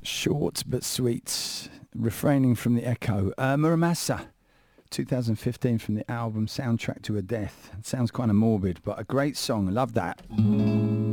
Short but sweet, refraining from the echo. Muramasa, 2015 from the album Soundtrack to a Death. It sounds kind of morbid, but a great song. Love that.